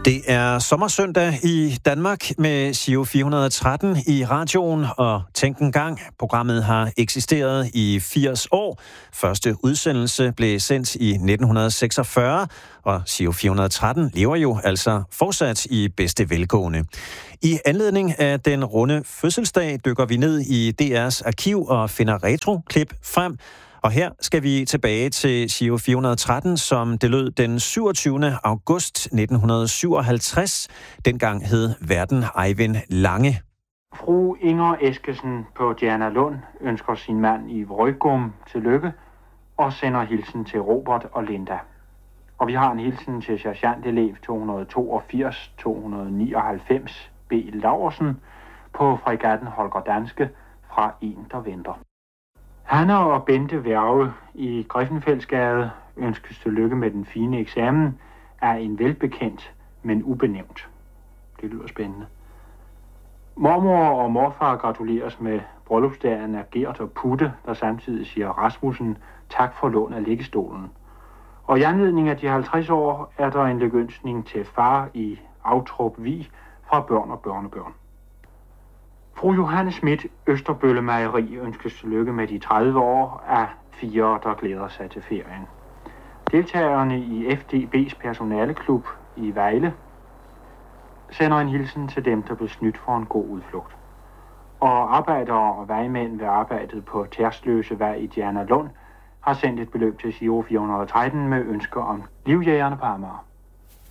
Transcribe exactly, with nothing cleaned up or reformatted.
Det er sommersøndag i Danmark med Giro fire hundrede og tretten i radioen, og tænk en gang, programmet har eksisteret i firs år. Første udsendelse blev sendt i nitten seksogfyrre, og Giro fire hundrede og tretten lever jo altså fortsat i bedste velgående. I anledning af den runde fødselsdag dykker vi ned i D R's arkiv og finder retroklip frem. Og her skal vi tilbage til Giro fire hundrede og tretten, som det lød den syvogtyvende august nitten syvoghalvtreds. Dengang hed værten Eivind Lange. Fru Inger Eskesen på Diana Lund ønsker sin mand i Vrøgum tillykke og sender hilsen til Robert og Linda. Og vi har en hilsen til sergeantelev to hundrede toogfirs to hundrede nioghalvfems B. Laursen på fregatten Holger Danske fra En, der venter. Hanna og Bente Værge i Griffenfeldsgade ønskes tillykke med den fine eksamen er en velbekendt, men ubenævnt. Det lyder spændende. Mormor og morfar gratuleres med bryllupsdagen af Gert og Putte, der samtidig siger Rasmussen tak for lån af liggestolen. Og i anledning af de halvtreds år er der en lykønskning til far i Aftrup Vig fra børn og børnebørn. Fru Johanne Schmidt, Østerbølle Mejeri, ønskes tillykke med de tredive år af fire, der glæder sig til ferien. Deltagerne i F D B's personaleklub i Vejle sender en hilsen til dem, der blev snydt for en god udflugt. Og arbejdere og vejmænd ved arbejdet på Tærsløse Vej i Diana Lund har sendt et beløb til Giro fire hundrede og tretten med ønsker om livjægerne på Amager.